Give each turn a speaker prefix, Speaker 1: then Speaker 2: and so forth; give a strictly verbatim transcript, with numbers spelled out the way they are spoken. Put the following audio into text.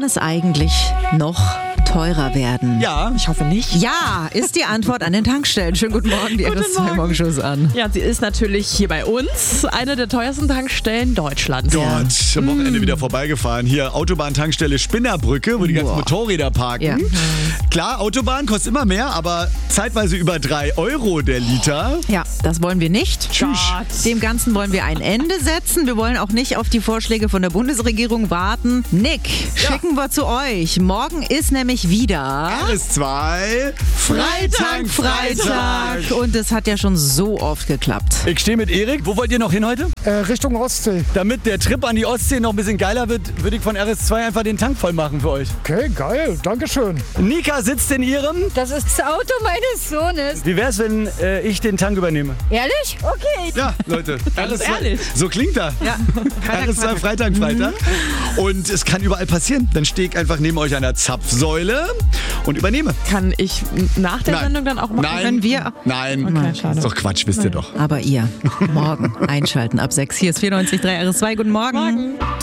Speaker 1: Kann es eigentlich noch teurer werden?
Speaker 2: Ja.
Speaker 3: Ich hoffe nicht.
Speaker 1: Ja, ist die Antwort an den Tankstellen. Schönen guten Morgen, die R S zwei Morgenshows an.
Speaker 3: Ja, sie ist natürlich hier bei uns eine der teuersten Tankstellen Deutschlands.
Speaker 2: Gott, am Wochenende wieder vorbeigefahren. Hier Autobahntankstelle Spinnerbrücke, wo die ganzen
Speaker 1: Boah.
Speaker 2: Motorräder parken.
Speaker 1: Ja.
Speaker 2: Klar, Autobahn kostet immer mehr, aber zeitweise über drei Euro der Liter.
Speaker 1: Ja, das wollen wir nicht.
Speaker 2: Tschüss.
Speaker 1: Dem Ganzen wollen wir ein Ende setzen. Wir wollen auch nicht auf die Vorschläge von der Bundesregierung warten. Nick, schicken wir zu euch. Morgen ist nämlich wieder
Speaker 2: R S zwei Freitag,
Speaker 1: Freitag. Und es hat ja schon so oft geklappt.
Speaker 2: Ich stehe mit Erik. Wo wollt ihr noch hin heute?
Speaker 4: Äh, Richtung Ostsee.
Speaker 2: Damit der Trip an die Ostsee noch ein bisschen geiler wird, würde ich von R S zwei einfach den Tank voll machen für euch.
Speaker 4: Okay, geil. Dankeschön.
Speaker 2: Nika sitzt in ihrem.
Speaker 5: Das ist das Auto meines Sohnes.
Speaker 2: Wie wär's, wenn äh, ich den Tank übernehme?
Speaker 5: Ehrlich? Okay.
Speaker 2: Ja, Leute. R S zwei.
Speaker 3: ehrlich.
Speaker 2: So klingt er.
Speaker 1: Ja,
Speaker 2: R S zwei Freitag, Freitag. Und es kann überall passieren. Dann stehe ich einfach neben euch an der Zapfsäule und übernehme.
Speaker 3: Kann ich nach der
Speaker 2: Nein.
Speaker 3: Sendung dann auch machen?
Speaker 2: Nein.
Speaker 1: Können wir-
Speaker 2: Nein.
Speaker 3: Okay, schade.
Speaker 2: Ist doch Quatsch, wisst ihr doch.
Speaker 1: Aber ihr, morgen einschalten ab sechs. Hier ist vierundneunzig Komma drei R S zwei. Guten Morgen.
Speaker 3: Morgen.